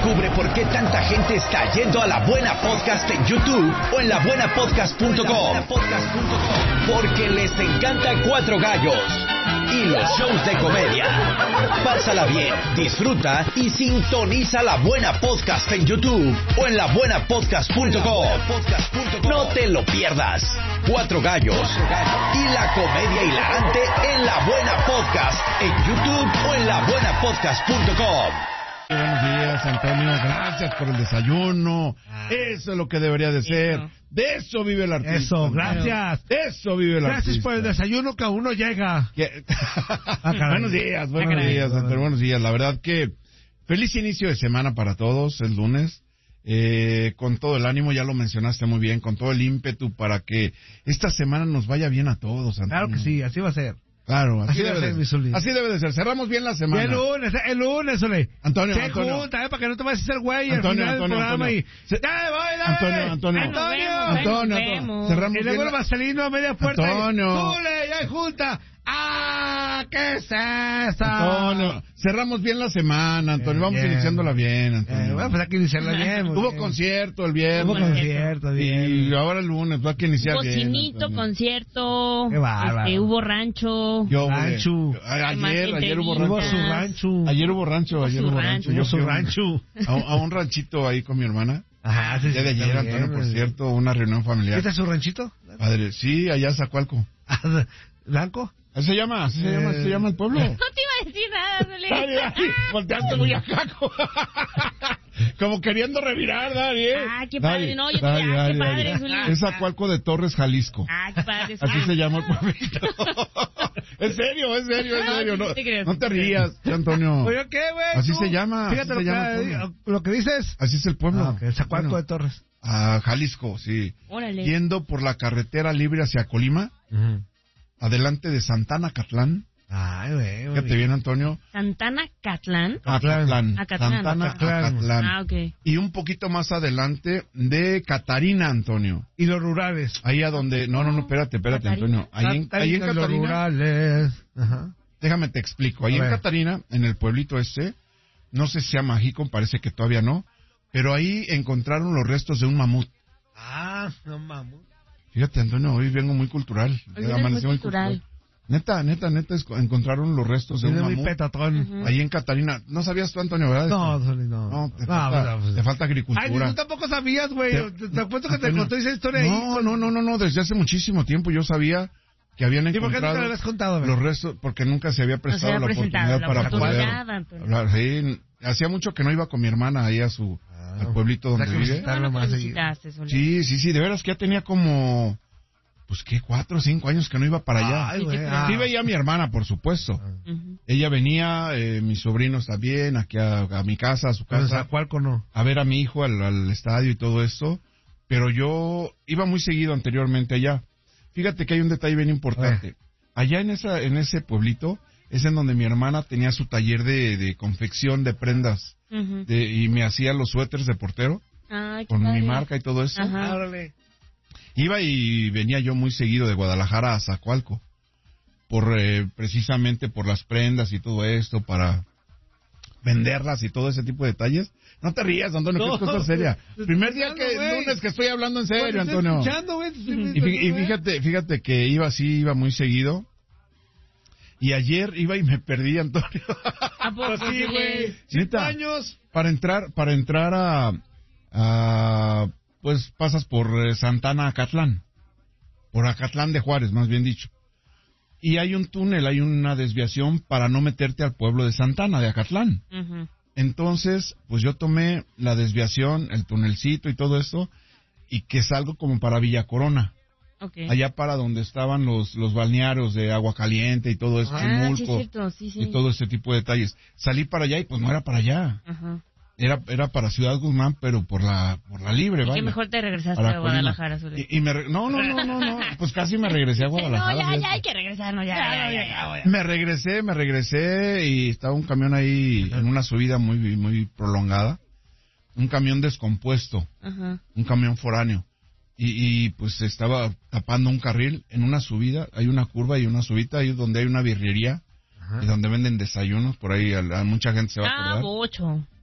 Descubre por qué tanta gente está yendo a La Buena Podcast en YouTube o en labuenapodcast.com. Porque les encanta Cuatro Gallos y los shows de comedia. Pásala bien, disfruta y sintoniza La Buena Podcast en YouTube o en labuenapodcast.com. No te lo pierdas. Cuatro Gallos y la comedia hilarante en La Buena Podcast en YouTube o en labuenapodcast.com. Buenos días, Antonio. Gracias por el desayuno. Eso es lo que debería de ser. De eso vive el artista. Eso, gracias. De eso vive el artista. Gracias por el desayuno que aún no llega. Buenos días, Antonio. Buenos días. La verdad que feliz inicio de semana para todos. Es lunes. Con todo el ánimo, ya lo mencionaste muy bien, con todo el ímpetu para que esta semana nos vaya bien a todos, Antonio. Claro que sí, así va a ser. Claro, así debe de ser. Así debe de ser. Cerramos bien la semana. El lunes, Ole. Antonio. Junta, para que no te vayas a hacer güey al Antonio, final del programa. Antonio. Antonio. Cerramos y luego el Marcelino a media puerta. Antonio. Ya hay junta. ¿Qué es eso? Antonio, cerramos bien la semana, Antonio. Vamos iniciándola bien, Antonio. Bueno, pues hay que iniciarla bien. Hubo concierto el viernes. Hubo concierto, bien. Y ahora el lunes, hay que iniciar bien. Cocinito, concierto. Qué bárbaro. Hubo rancho. Ayer hubo rancho. Hubo su rancho. Ayer hubo rancho. Hubo su rancho. A un ranchito ahí con mi hermana. Ajá, sí. Ya de ayer, Antonio, por cierto, una reunión familiar. ¿Este es su ranchito? Padre, sí, allá Zacualco. ¿Blanco? Así se llama el pueblo. No te iba a decir nada, Zuli. Volteaste muy acá. Como queriendo revirar, Dari. Qué padre. No, yo te qué padre, Zuli. Es Zacualco de Torres, Jalisco. Qué padre. Así se llama el pueblito. En serio. No te rías, Antonio. Oye, ¿qué, güey? Así se llama. Fíjate lo que dices. Así es el pueblo. Zacualco de Torres. Jalisco, sí. Órale. Yendo por la carretera libre hacia Colima. Adelante de Santana Catlán. Ay, güey. Fíjate bien, Antonio. Santana Catlán. Acatlán. Santana Acatlán. Ok. Y un poquito más adelante de Catarina, Antonio. Y los rurales. Ahí a donde... No, espérate, Antonio. Ahí en Catarina... Los rurales. Ajá. Déjame te explico. Ahí en Catarina, en el pueblito no sé si sea Mágico, parece que todavía no, pero ahí encontraron los restos de un mamut. Un mamut. Fíjate, Antonio, hoy vengo muy cultural. Muy cultural. Neta, encontraron los restos de un mamut. Muy petatón. Ahí en Catarina. ¿No sabías tú, Antonio, verdad? No. Te falta agricultura. Ay, tú tampoco sabías, güey. Te apuesto que te contó esa historia ahí. No. Desde hace muchísimo tiempo yo sabía que habían encontrado... ¿Y por qué nunca lo habías contado? Los restos, porque nunca se había prestado la oportunidad para poder... Sí, hacía mucho que no iba con mi hermana ahí al pueblito donde vive. Sí, de veras que ya tenía como... Pues que 4 o 5 años que no iba para allá. Sí veía a mi hermana, por supuesto. Ella venía, mis sobrinos también, aquí a mi casa, a su casa. ¿Cuál no? A ver a mi hijo al estadio y todo esto. Pero yo iba muy seguido anteriormente allá. Fíjate que hay un detalle bien importante. Allá en ese pueblito es en donde mi hermana tenía su taller de confección de prendas. Y me hacía los suéteres de portero. Con mi marca y todo eso. Iba y venía yo muy seguido de Guadalajara a Zacualco, precisamente por las prendas y todo esto, para venderlas y todo ese tipo de detalles. No te rías, Antonio, que es cosa seria. Primer día lunes que estoy hablando en serio, Antonio. Y fíjate que iba muy seguido. Y ayer iba y me perdí, Antonio. ¿A poco sí, güey? 5 años. Para entrar a pues pasas por Santana Acatlán, por Acatlán de Juárez, más bien dicho. Y hay un túnel, hay una desviación para no meterte al pueblo de Santana, de Acatlán. Entonces, pues yo tomé la desviación, el tunelcito y todo esto, y que salgo como para Villa Corona. Allá para donde estaban los balnearios de Agua Caliente y todo eso, Chimulco, sí. Y todo este tipo de detalles. Salí para allá y pues no era para allá. Era para Ciudad Guzmán, pero por la libre, ¿vale? ¿Y qué mejor te regresaste a Guadalajara, Zuli? No, pues casi me regresé a Guadalajara. Ya hay que regresarnos, ya. Me regresé y estaba un camión ahí en una subida muy, muy prolongada. Un camión descompuesto, un camión foráneo. Y pues estaba tapando un carril en una subida, hay una curva y una subida, ahí donde hay una birrería y donde venden desayunos, por ahí mucha gente se va a acordar. Bocho.